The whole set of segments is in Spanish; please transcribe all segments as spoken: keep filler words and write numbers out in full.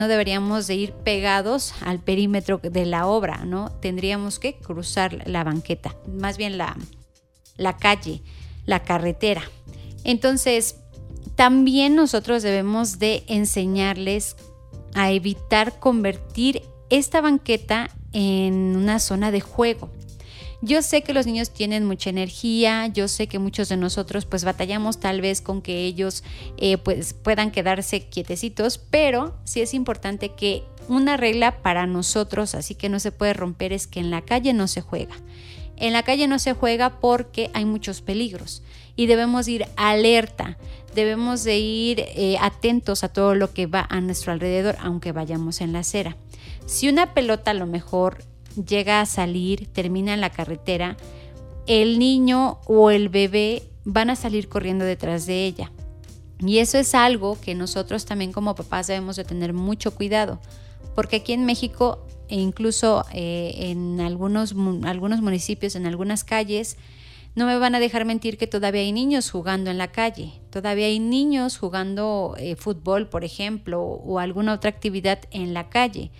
no deberíamos de ir pegados al perímetro de la obra, ¿no? Tendríamos que cruzar la banqueta, más bien la, la calle, la carretera. Entonces, también nosotros debemos de enseñarles a evitar convertir esta banqueta en una zona de juego. Yo sé que los niños tienen mucha energía, yo sé que muchos de nosotros pues batallamos tal vez con que ellos eh, pues puedan quedarse quietecitos, pero sí es importante que una regla para nosotros, así que no se puede romper, es que en la calle no se juega. En la calle no se juega porque hay muchos peligros y debemos ir alerta, debemos de ir eh, atentos a todo lo que va a nuestro alrededor, aunque vayamos en la acera. Si una pelota a lo mejor llega a salir, termina en la carretera, el niño o el bebé van a salir corriendo detrás de ella. Y eso es algo que nosotros también como papás debemos de tener mucho cuidado, porque aquí en México e incluso eh, en algunos, algunos municipios, en algunas calles, no me van a dejar mentir que todavía hay niños jugando en la calle, todavía hay niños jugando eh, fútbol, por ejemplo, o alguna otra actividad en la calle.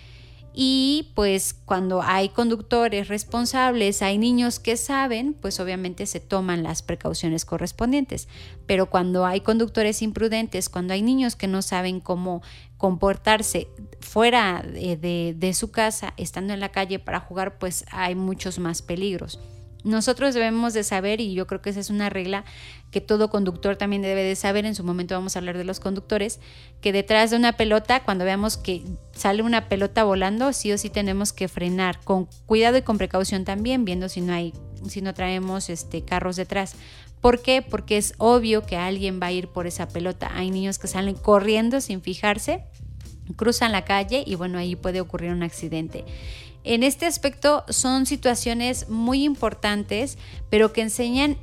Y pues cuando hay conductores responsables, hay niños que saben, pues obviamente se toman las precauciones correspondientes. Pero cuando hay conductores imprudentes, cuando hay niños que no saben cómo comportarse fuera de, de, de su casa, estando en la calle para jugar, pues hay muchos más peligros. Nosotros debemos de saber, y yo creo que esa es una regla que todo conductor también debe de saber, en su momento vamos a hablar de los conductores, que detrás de una pelota, cuando veamos que sale una pelota volando, sí o sí tenemos que frenar, con cuidado y con precaución también, viendo si no hay, si no traemos este, carros detrás. ¿Por qué? Porque es obvio que alguien va a ir por esa pelota. Hay niños que salen corriendo sin fijarse, cruzan la calle y bueno, ahí puede ocurrir un accidente. En este aspecto son situaciones muy importantes, pero que enseñan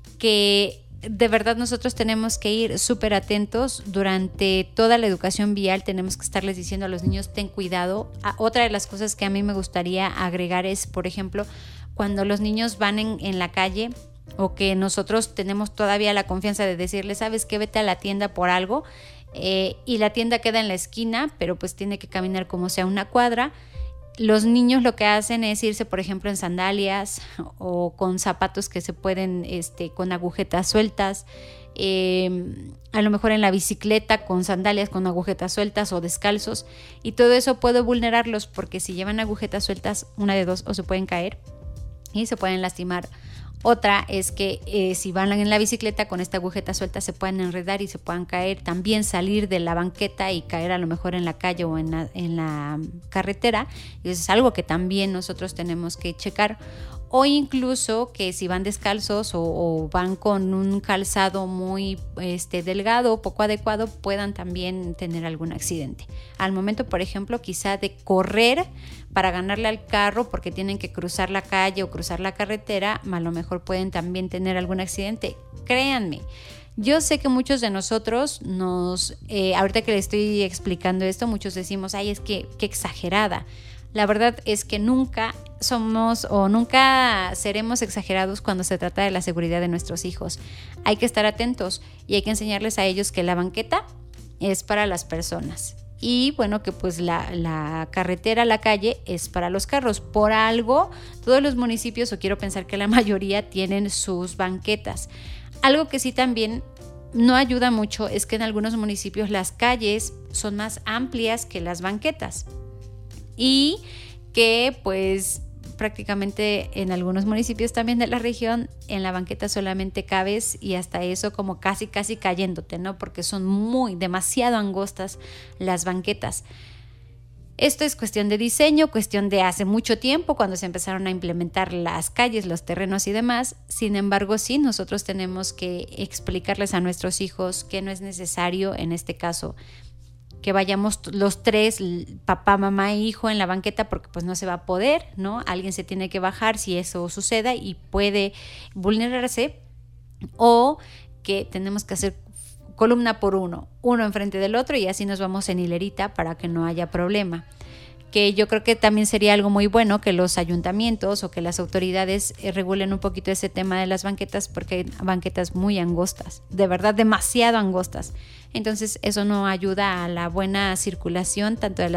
que de verdad nosotros tenemos que ir súper atentos durante toda la educación vial. Tenemos que estarles diciendo a los niños, ten cuidado. Otra de las cosas que a mí me gustaría agregar es, por ejemplo, cuando los niños van en, en la calle, o que nosotros tenemos todavía la confianza de decirles, ¿sabes qué? Vete a la tienda por algo, eh, y la tienda queda en la esquina, pero pues tiene que caminar como sea una cuadra. Los niños lo que hacen es irse, por ejemplo, en sandalias o con zapatos que se pueden, este, con agujetas sueltas, eh, a lo mejor en la bicicleta con sandalias con agujetas sueltas o descalzos, y todo eso puede vulnerarlos porque si llevan agujetas sueltas, una de dos, o se pueden caer y se pueden lastimar. Otra es que eh, si van en la bicicleta con esta agujeta suelta se pueden enredar y se puedan caer, también salir de la banqueta y caer a lo mejor en la calle o en la, en la carretera, y eso es algo que también nosotros tenemos que checar. O incluso que si van descalzos o, o van con un calzado muy este, delgado, poco adecuado, puedan también tener algún accidente. Al momento, por ejemplo, quizá de correr para ganarle al carro porque tienen que cruzar la calle o cruzar la carretera, a lo mejor pueden también tener algún accidente. Créanme, yo sé que muchos de nosotros nos, eh, ahorita que les estoy explicando esto, muchos decimos, ay, es que qué exagerada. La verdad es que nunca somos o nunca seremos exagerados cuando se trata de la seguridad de nuestros hijos. Hay que estar atentos y hay que enseñarles a ellos que la banqueta es para las personas y bueno, que pues la, la carretera, la calle es para los carros. Por algo, todos los municipios, o quiero pensar que la mayoría, tienen sus banquetas. Algo que sí también no ayuda mucho es que en algunos municipios las calles son más amplias que las banquetas. Y que pues prácticamente en algunos municipios también de la región en la banqueta solamente cabes y hasta eso como casi casi cayéndote, ¿no? Porque son muy demasiado angostas las banquetas. Esto es cuestión de diseño, cuestión de hace mucho tiempo cuando se empezaron a implementar las calles, los terrenos y demás. Sin embargo, sí, nosotros tenemos que explicarles a nuestros hijos que no es necesario en este caso que vayamos los tres, papá, mamá e hijo, en la banqueta, porque pues no se va a poder, ¿no? Alguien se tiene que bajar si eso suceda y puede vulnerarse, o que tenemos que hacer columna por uno, uno enfrente del otro y así nos vamos en hilerita para que no haya problema. Que yo creo que también sería algo muy bueno que los ayuntamientos o que las autoridades eh, regulen un poquito ese tema de las banquetas, porque hay banquetas muy angostas, de verdad demasiado angostas. Entonces eso no ayuda a la buena circulación tanto de las